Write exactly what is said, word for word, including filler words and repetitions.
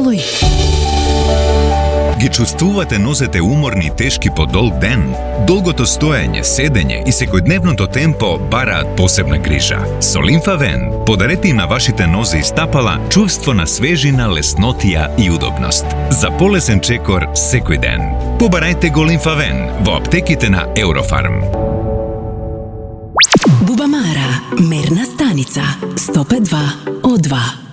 Твој. Ги чувствувате нозете уморни и тешки по долг ден? Долгото стоење, седење и секојдневното темпо бараат посебна грижа. Со Лимфавен подарете им на вашите нозе и стапала чувство на свежина, леснотија и удобност. За полесен чекор секој ден. Побарајте го Лимфавен во аптеките на Eurofarm. Бубамара, мерна станица сто пет два о два.